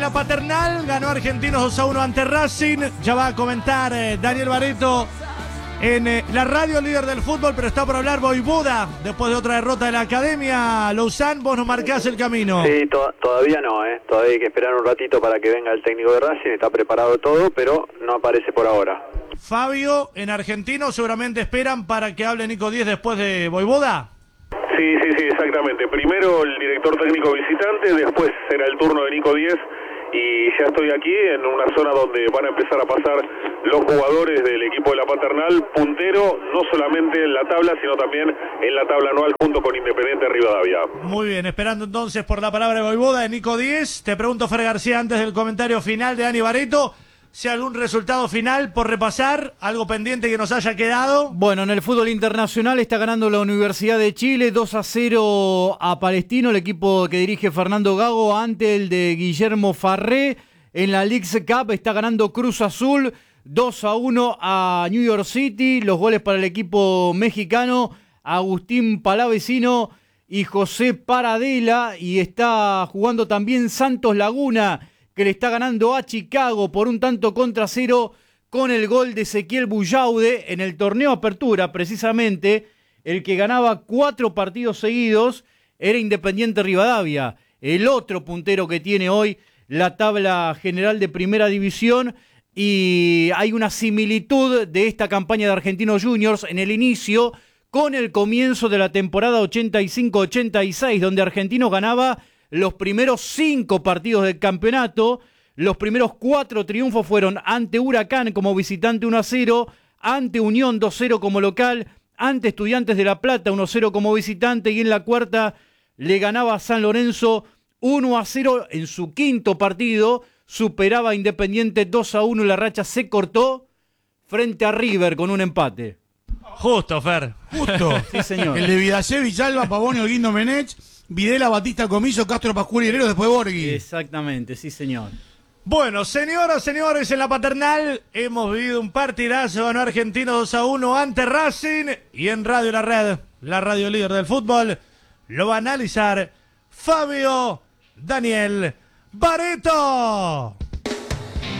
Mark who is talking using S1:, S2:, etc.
S1: la Paternal, ganó Argentinos 2-1 ante Racing. Ya va a comentar Daniel Barreto en la radio líder del fútbol, pero está por hablar Vojvoda después de otra derrota de la Academia. Lausanne, vos nos marcás el camino.
S2: Sí, todavía no, todavía hay que esperar un ratito para que venga el técnico de Racing. Está preparado todo, pero no aparece por ahora.
S1: Fabio, en Argentino seguramente esperan para que hable Nico Díez después de Vojvoda.
S3: Sí, exactamente. Primero el director técnico visitante, después será el turno de Nico Díez, y ya estoy aquí en una zona donde van a empezar a pasar los jugadores del equipo de la Paternal, puntero no solamente en la tabla, sino también en la tabla anual junto con Independiente Rivadavia.
S1: Muy bien, esperando entonces por la palabra de Vojvoda de Nico Díez. Te pregunto, Fer García, antes del comentario final de Dani Barreto, si hay algún resultado final por repasar, algo pendiente que nos haya quedado.
S4: Bueno, en el fútbol internacional está ganando la Universidad de Chile 2-0 a Palestino, el equipo que dirige Fernando Gago ante el de Guillermo Farré. En la Leagues Cup está ganando Cruz Azul 2-1 a New York City. Los goles para el equipo mexicano, Agustín Palavecino y José Paradela. Y está jugando también Santos Laguna, que le está ganando a Chicago por 1-0 con el gol de Ezequiel Bullaude en el torneo Apertura. Precisamente el que ganaba 4 partidos seguidos era Independiente Rivadavia, el otro puntero que tiene hoy la tabla general de Primera División. Y hay una similitud de esta campaña de Argentinos Juniors en el inicio con el comienzo de la temporada 85-86, donde Argentinos ganaba los primeros 5 partidos del campeonato. Los primeros 4 triunfos fueron ante Huracán como visitante 1-0, ante Unión 2-0 como local, ante Estudiantes de La Plata 1-0 como visitante, y en la cuarta le ganaba a San Lorenzo 1-0 en su quinto partido. Superaba a Independiente 2-1 y la racha se cortó frente a River con un empate.
S1: Justo, Fer.
S5: Justo.
S4: Sí, señor.
S5: El de Vidasevich, Alba, Pavón, Guindo Menech, Videla, Batista, Comiso, Castro, Pascual y Herrero, después Borghi.
S4: Exactamente, sí, señor.
S1: Bueno, señoras, señores, en la Paternal hemos vivido un partidazo. Ganó Argentinos 2-1 ante Racing. Y en Radio La Red, la radio líder del fútbol, lo va a analizar Fabio Daniel Barreto.